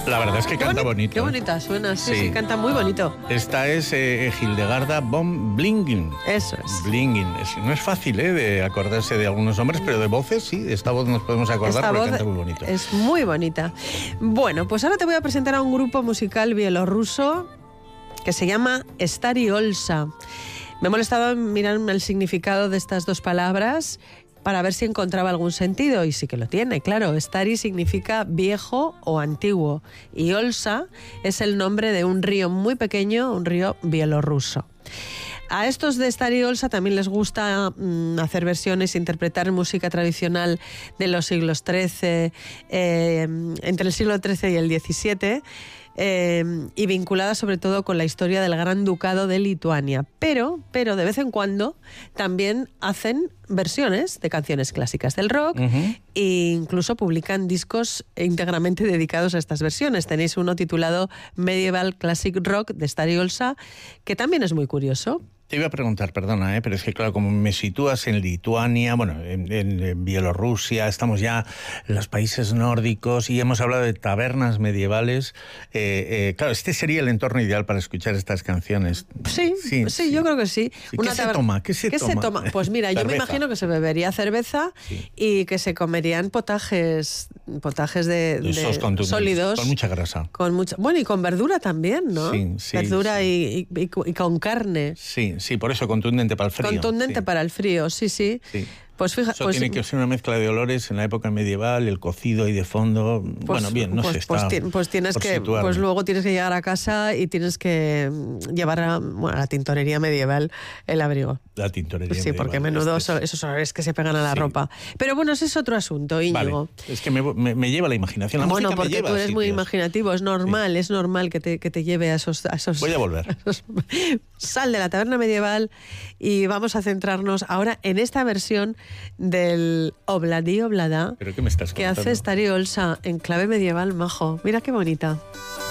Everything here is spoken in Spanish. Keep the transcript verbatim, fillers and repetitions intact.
La verdad es que Qué canta boni- bonito. Qué ¿eh? bonita suena, sí, Sí. sí, canta muy bonito. Esta es eh, Hildegarda von Bingen. Eso es. Blingen. Es- no es fácil ¿eh? de acordarse de algunos nombres, pero de voces sí, de esta voz nos podemos acordar Esta porque voz canta muy bonito. es muy bonita. Bueno, pues ahora te voy a presentar a un grupo musical bielorruso que se llama Stary Olsa. Me he molestado en mirar el significado de estas dos palabras para ver si encontraba algún sentido, y sí que lo tiene, claro. Stary significa viejo o antiguo, y Olsa es el nombre de un río muy pequeño, un río bielorruso. A estos de Stary Olsa también les gusta mm, hacer versiones, interpretar música tradicional de los siglos trece, eh, entre el siglo trece y el diecisiete, eh, y vinculada sobre todo con la historia del Gran Ducado de Lituania. Pero, pero de vez en cuando también hacen versiones de canciones clásicas del rock, Ujú. e incluso publican discos íntegramente dedicados a estas versiones. Tenéis uno titulado Medieval Classic Rock de Stary Olsa, que también es muy curioso. Te iba a preguntar, perdona, ¿eh? pero es que claro, como me sitúas en Lituania, bueno, en, en- en Bielorrusia, estamos ya en los países nórdicos y hemos hablado de tabernas medievales. Eh, eh, claro, este sería el entorno ideal para escuchar estas canciones. Sí, sí, sí, yo creo que sí. Sí, ¿qué se taber- toma? ¿Qué se toma? Pues mira, yo me Cerveza. imagino que se bebería cerveza Sí. y que se comerían potajes, potajes de, de Esos contundentes, sólidos. con mucha grasa. Con mucha, bueno, y con verdura también, ¿no? Sí, sí, verdura sí. Y, y- y con carne. Sí, sí, por eso contundente para el frío. Contundente sí. para el frío, sí, sí. Sí. Pues fíjate, Eso pues, tiene que ser una mezcla de olores en la época medieval, el cocido y de fondo. pues- bueno, bien, no pues, sé, está pues, ti- pues tienes por que, situarme. pues luego tienes que llegar a casa y tienes que mm, llevar a, bueno, a la tintorería medieval el abrigo. La tintorería Sí, porque medieval, menudo este so- es- esos olores que se pegan a la Sí. ropa. Pero bueno, ese es otro asunto, Íñigo. Vale, es que me, me- me lleva la imaginación. La Bueno, música me porque lleva tú a eres muy sitios. imaginativo, es normal, es normal que te, que te lleve a esos, a esos... Voy a volver. Sal de la taberna medieval y vamos a centrarnos ahora en esta versión del Obladi Oblada ¿Pero qué me estás que contando? hace Stary Olsa en clave medieval, majo. Mira qué bonita.